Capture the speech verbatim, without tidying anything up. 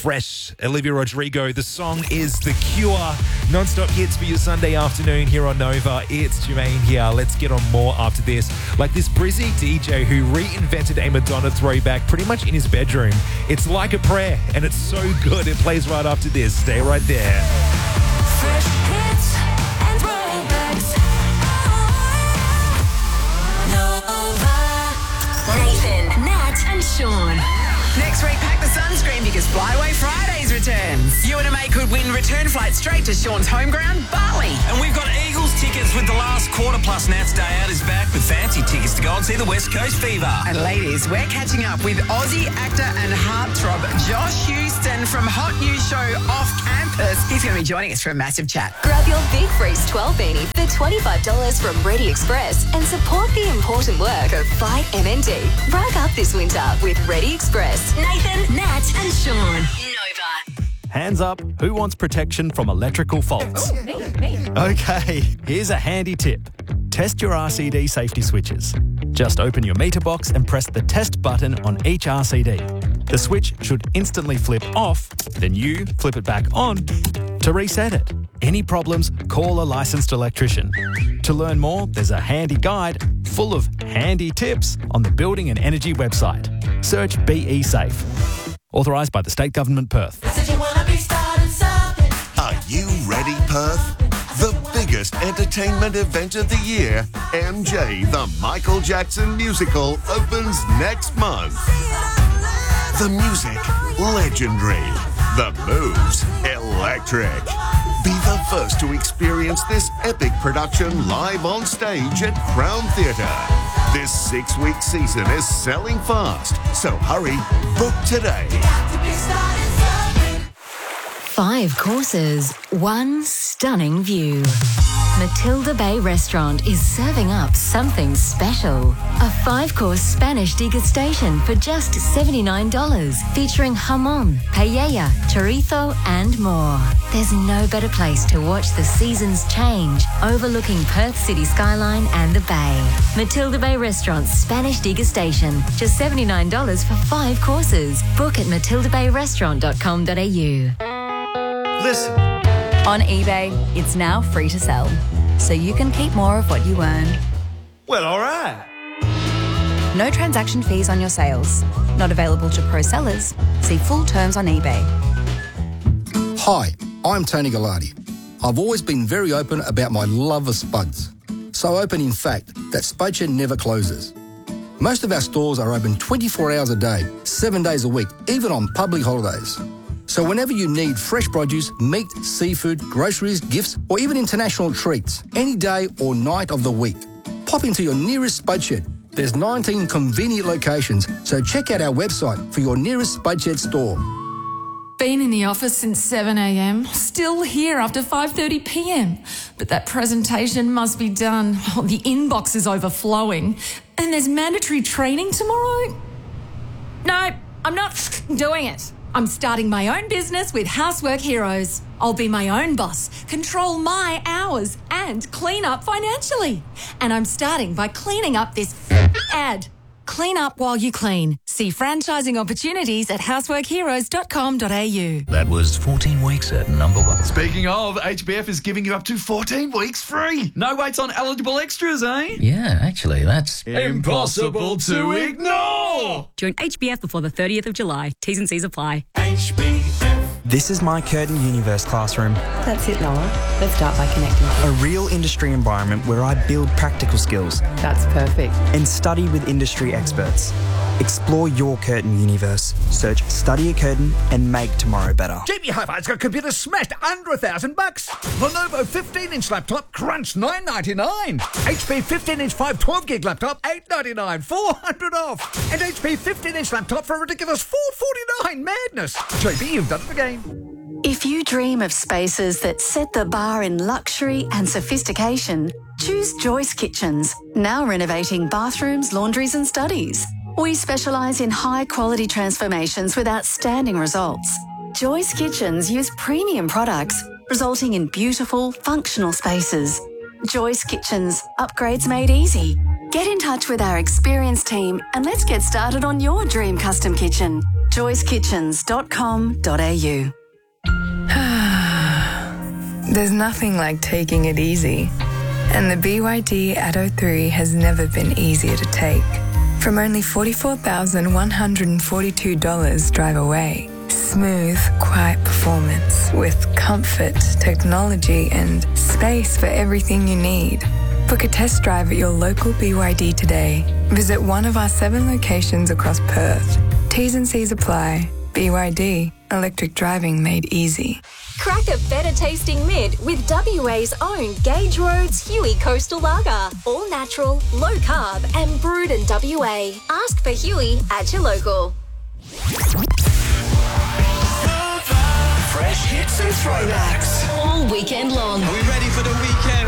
fresh. Olivia Rodrigo. The song is The Cure. Non-stop hits for your Sunday afternoon here on Nova. It's Jermaine here. Let's get on more after this. Like this Brizzy D J who reinvented a Madonna throwback pretty much in his bedroom. It's Like a Prayer, and it's so good. It plays right after this. Stay right there. Fresh hits and throwbacks. Nova. Nathan, Nat, and Sean. Next week, pack the sunscreen because Flyaway Fridays returns. You and a mate could win return flights straight to Sean's home ground, Bali. And we've got Eagles tickets with the last quarter, plus Nat's Day Out is back with fancy tickets to go and see the West Coast Fever. And ladies, we're catching up with Aussie actor and heartthrob Josh Houston from hot new show Off Campus. He's going to be joining us for a massive chat. Grab your Big Freeze twelve beanie for twenty-five dollars from Ready Express and support the important work of Fight M N D. Rack up this winter with Ready Express. Nathan, Nat, and Sean. Nova. Hands up, who wants protection from electrical faults? Me, me. Okay, here's a handy tip. Test your R C D safety switches. Just open your meter box and press the test button on each R C D. The switch should instantly flip off, then you flip it back on to reset it. Any problems, call a licensed electrician. To learn more, there's a handy guide full of handy tips on the Building and Energy website. Search B E Safe. Authorised by the State Government Perth. Are you ready, Perth? The biggest entertainment event of the year, M J the Michael Jackson Musical, opens next month. The music, legendary. The moves, electric. Be the first to experience this epic production live on stage at Crown Theatre. This six-week season is selling fast, so hurry, book today. Five courses, one stunning view. Matilda Bay Restaurant is serving up something special. A five-course Spanish degustation for just seventy-nine dollars, featuring jamón, paella, chorizo, and more. There's no better place to watch the seasons change, overlooking Perth city skyline and the bay. Matilda Bay Restaurant's Spanish degustation, just seventy-nine dollars for five courses. Book at matilda bay restaurant dot com dot a u. Listen. On eBay, it's now free to sell, so you can keep more of what you earn. Well, all right. No transaction fees on your sales. Not available to pro sellers. See full terms on eBay. Hi, I'm Tony Gallardi. I've always been very open about my love of spuds. So open, in fact, that Spudshed never closes. Most of our stores are open twenty-four hours a day, seven days a week, even on public holidays. So whenever you need fresh produce, meat, seafood, groceries, gifts, or even international treats, any day or night of the week, pop into your nearest Spudshed. There's nineteen convenient locations, so check out our website for your nearest Spudshed store. Been in the office since seven a m, still here after five thirty p m. But that presentation must be done. Oh, the inbox is overflowing. And there's mandatory training tomorrow? No, I'm not doing it. I'm starting my own business with Housework Heroes. I'll be my own boss, control my hours, and clean up financially. And I'm starting by cleaning up this ad. Clean up while you clean. See franchising opportunities at housework heroes dot com dot a u. That was fourteen weeks at number one. Speaking of, H B F is giving you up to fourteen weeks free. No waits on eligible extras, eh? Yeah, actually, that's impossible to ignore. Join H B F before the thirtieth of July. T's and C's apply. H B F. This is my Curtin Universe classroom. That's it, Noah. Let's start by connecting. A real industry environment where I build practical skills. That's perfect. And study with industry experts. Explore your Curtin universe. Search Study at Curtin and make tomorrow better. J B Hi-Fi's got computers smashed under a thousand bucks. Lenovo fifteen inch laptop, crunch nine ninety-nine. H P fifteen inch five twelve gig laptop, eight ninety-nine, four hundred off. And H P fifteen inch laptop for a ridiculous four forty-nine. Madness. J B, you've done it again. If you dream of spaces that set the bar in luxury and sophistication, choose Joyce Kitchens, now renovating bathrooms, laundries and studies. We specialise in high-quality transformations with outstanding results. Joyce Kitchens use premium products, resulting in beautiful, functional spaces. Joyce Kitchens, upgrades made easy. Get in touch with our experienced team and let's get started on your dream custom kitchen. joyce kitchens dot com dot a u. There's nothing like taking it easy. And the B Y D Atto three has never been easier to take. From only forty-four thousand one hundred forty-two dollars drive away. Smooth, quiet performance with comfort, technology and space for everything you need. Book a test drive at your local B Y D today. Visit one of our seven locations across Perth. T's and C's apply. B Y D, electric driving made easy. Crack a better tasting mid with W A's own Gage Roads Huey Coastal Lager. All natural, low carb and brewed in W A. Ask for Huey at your local. Fresh hits and throwbacks. All weekend long. Are we ready for the weekend?